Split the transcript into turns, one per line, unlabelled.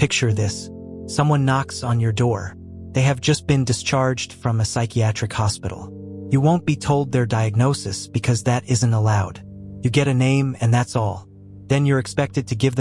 Picture this. Someone knocks on your door. They have just been discharged from a psychiatric hospital. You won't be told their diagnosis because that isn't allowed. You get a name and that's all. Then you're expected to give them